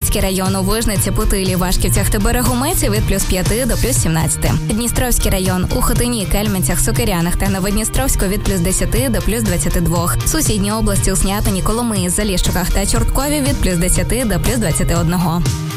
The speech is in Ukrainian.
Луцький район у Вижниці, Путилі, Вашківцях та Берегометі від плюс 5 до плюс 17. Дністровський район у Хотині, Кельменцях, Сокирянах та Новодністровську від плюс 10 до плюс 22. Сусідні області у Снятині, Коломиї, Заліщиках та Чорткові від плюс 10 до плюс 21.